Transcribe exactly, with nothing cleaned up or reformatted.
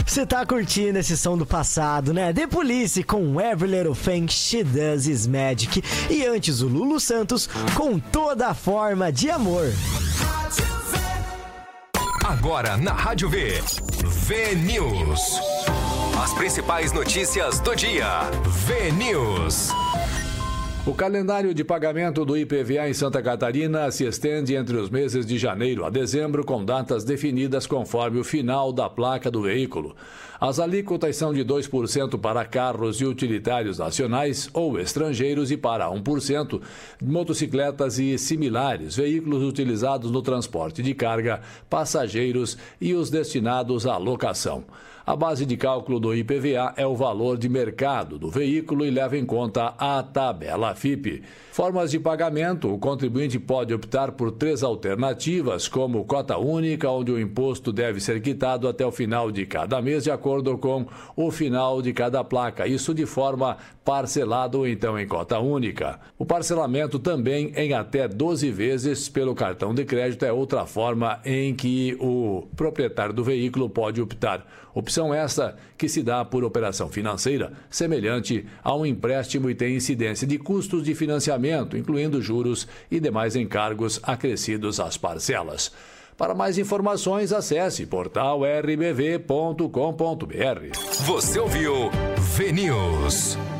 Você tá curtindo esse som do passado, né? The Police com Every Little Thing She Does Is Magic. E antes o Lulu Santos com Toda Forma de Amor. Agora na Rádio V, V-News. As principais notícias do dia. V-News. O calendário de pagamento do I P V A em Santa Catarina se estende entre os meses de janeiro a dezembro, com datas definidas conforme o final da placa do veículo. As alíquotas são de dois por cento para carros e utilitários nacionais ou estrangeiros e para um por cento de motocicletas e similares, veículos utilizados no transporte de carga, passageiros e os destinados à locação. A base de cálculo do I P V A é o valor de mercado do veículo e leva em conta a tabela F I P. Formas de pagamento: o contribuinte pode optar por três alternativas, como cota única, onde o imposto deve ser quitado até o final de cada mês, de acordo com o final de cada placa, isso de forma parcelada ou então em cota única. O parcelamento também em até doze vezes pelo cartão de crédito é outra forma em que o proprietário do veículo pode optar. Opção essa que se dá por operação financeira, semelhante a um empréstimo e tem incidência de custos de financiamento, incluindo juros e demais encargos acrescidos às parcelas. Para mais informações, acesse portal r b v ponto com ponto b r. Você ouviu V-News.